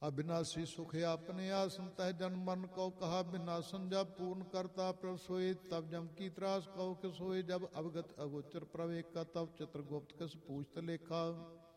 अविनाशी सुख आपने आसन तह जन मन कौ कहा विनाशन जब पूर्ण करता प्रभ सोए तब जम की त्रास कहो कि सोए जब अवगत अगोचर प्रवेक का तब चित्रगुप्त किस पूछत लेखा